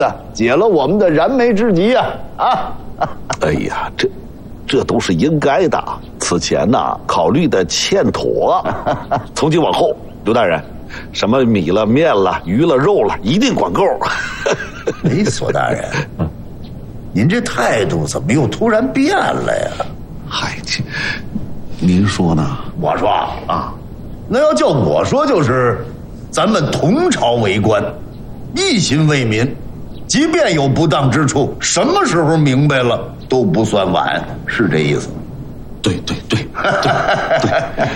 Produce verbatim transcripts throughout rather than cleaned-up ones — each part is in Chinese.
解了我们的燃眉之急啊！啊！ 哎呀，这这都是应该的。此前呐、啊，考虑的欠妥，从今往后，刘大人，什么米了、面了、鱼了、肉了，一定管够。 哎，索大人，您这态度怎么又突然变了呀？ 嗨，这您说呢？ 我说啊，那要叫我说，就是咱们同朝为官，一心为民，即便有不当之处，什么时候明白了都不算晚，是这意思吗？ 对对对对对。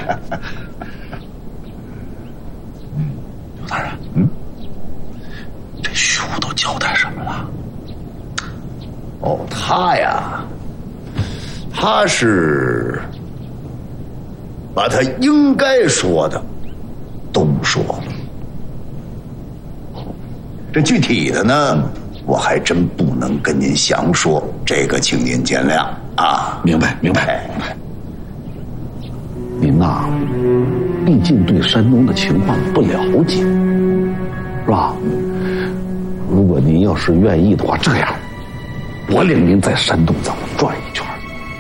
刘大人，嗯，这徐武都交代什么了？ 哦，他呀，他是把他应该说的都说了。这具体的呢，我还真不能跟您详说，这个请您见谅啊。 明白，明白，明白。您呐，毕竟对山东的情况不了解，是吧？如果您要是愿意的话，这样，我领您在山东咱们转一圈。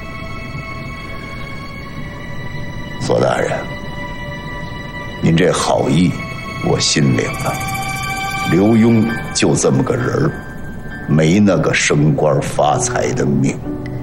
索大人，您这好意我心领了。刘墉就这么个人儿，没那个升官发财的命。